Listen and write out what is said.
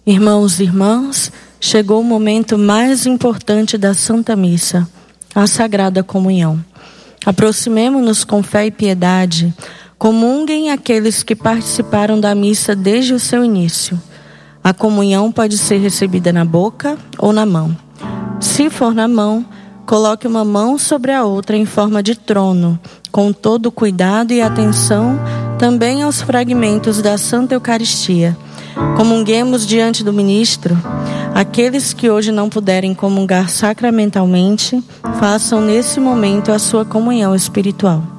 Irmãos e irmãs, chegou o momento mais importante da Santa Missa, a Sagrada Comunhão. Aproximemo-nos com fé e piedade, comunguem aqueles que participaram da missa desde o seu início. A comunhão pode ser recebida na boca ou na mão. Se for na mão, coloque uma mão sobre a outra em forma de trono, com todo o cuidado e atenção também aos fragmentos da Santa Eucaristia. Comunguemos diante do ministro. Aqueles que hoje não puderem comungar sacramentalmente, façam nesse momento a sua comunhão espiritual.